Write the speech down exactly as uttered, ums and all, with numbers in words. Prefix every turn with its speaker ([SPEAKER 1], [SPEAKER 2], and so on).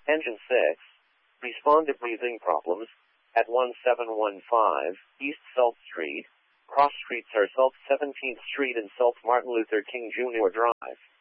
[SPEAKER 1] Engine six. Respond to breathing problems at one seven one five East Salt Street. Cross streets are Salt seventeenth Street and Salt Martin Luther King Junior Drive.